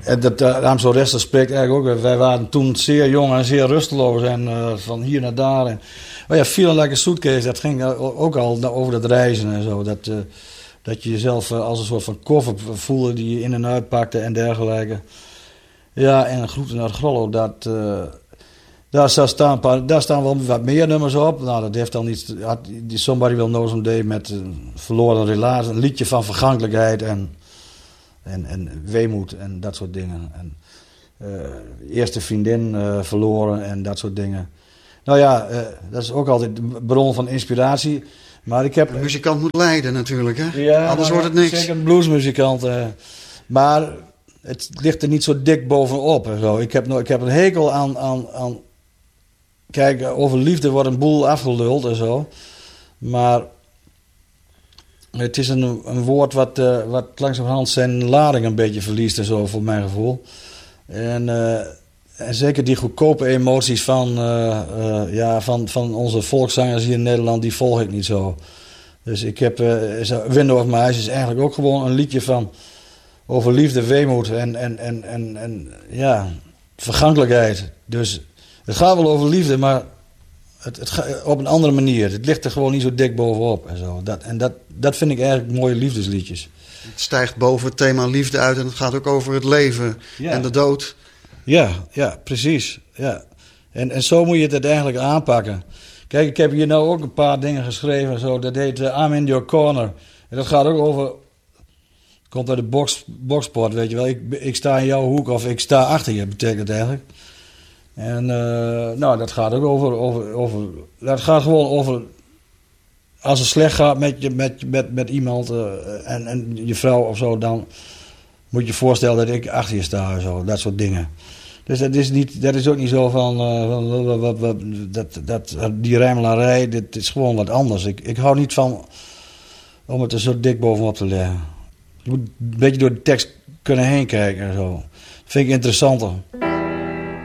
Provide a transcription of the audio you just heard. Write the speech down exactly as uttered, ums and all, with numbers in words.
En dat uh, Amstel Rester spreekt eigenlijk ook. Wij waren toen zeer jong en zeer rusteloos. En uh, van hier naar daar. En, oh ja, veel lekker suitcase. Dat ging ook al over het reizen en zo. Dat, uh, dat je jezelf uh, als een soort van koffer voelde die je in en uit pakte en dergelijke. Ja, en Groeten naar Grollo, dat... Uh, Daar staan, paar, daar staan wel wat meer nummers op. Nou, dat heeft dan iets. Die Somebody Will Know Someday met een verloren relatie. Een liedje van vergankelijkheid en, en, en weemoed en dat soort dingen. En, uh, eerste vriendin uh, verloren en dat soort dingen. Nou ja, uh, dat is ook altijd een bron van inspiratie. Maar ik heb. De muzikant moet leiden natuurlijk, hè? Ja, anders nou, wordt het niks. Zeker een bluesmuzikant. Uh, maar het ligt er niet zo dik bovenop en zo. Ik heb, nog, ik heb een hekel aan. aan, aan Kijk, over liefde wordt een boel afgeluld en zo. Maar het is een, een woord wat, uh, wat langzamerhand zijn lading een beetje verliest en zo, voor mijn gevoel. En, uh, en zeker die goedkope emoties van, uh, uh, ja, van, van onze volkszangers hier in Nederland, die volg ik niet zo. Dus ik heb uh, Window of My Eyes is eigenlijk ook gewoon een liedje van over liefde, weemoed en, en, en, en, en ja, vergankelijkheid. Dus het gaat wel over liefde, maar het, het gaat op een andere manier. Het ligt er gewoon niet zo dik bovenop en zo. Dat, en dat, dat vind ik eigenlijk mooie liefdesliedjes. Het stijgt boven het thema liefde uit en het gaat ook over het leven ja. en de dood. Ja, ja, precies. Ja. En, en zo moet je het eigenlijk aanpakken. Kijk, ik heb hier nou ook een paar dingen geschreven. Zo, dat heet uh, I'm in your corner. En dat gaat ook over... Komt uit de box, boxsport, weet je wel. Ik, ik sta in jouw hoek of ik sta achter je, betekent het eigenlijk. En uh, nou, dat gaat ook over, over, over... Dat gaat gewoon over... Als het slecht gaat met, je, met, met, met iemand uh, en, en je vrouw of zo, dan moet je je voorstellen dat ik achter je sta en zo. Dat soort dingen. Dus dat is, niet, dat is ook niet zo van... Uh, van wat, wat, dat, dat, die rijmelarij, dit is gewoon wat anders. Ik, ik hou niet van om het er zo dik bovenop te leggen. Je moet een beetje door de tekst kunnen heen kijken en zo. Dat vind ik interessanter.